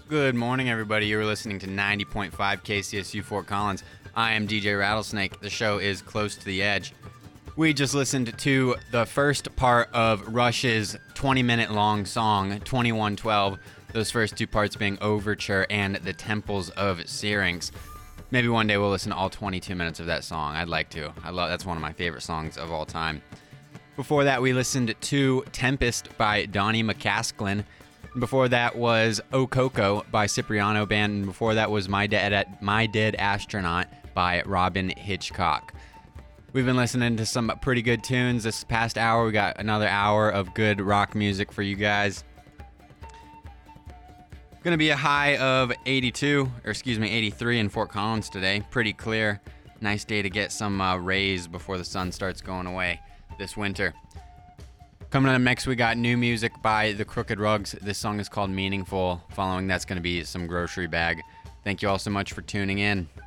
Good morning, everybody. You're listening to 90.5 KCSU Fort Collins. I am DJ Rattlesnake. The show is Close to the Edge. We just listened to the first part of Rush's 20-minute long song, 2112. Those first two parts being Overture and The Temples of Syrinx. Maybe one day we'll listen to all 22 minutes of that song. I'd like to. That's one of my favorite songs of all time. Before that, we listened to Tempest by Donnie McCaslin. Before that was O Coco by Cipriano Band. And before that was My Dead Astronaut by Robin Hitchcock. We've been listening to some pretty good tunes this past hour. We got another hour of good rock music for you guys. Gonna be a high of 83 in Fort Collins today. Pretty clear. Nice day to get some rays before the sun starts going away this winter. Coming up next, we got new music by The Crooked Rugs. This song is called Meaningful. Following that's going to be some Grocery Bag. Thank you all so much for tuning in.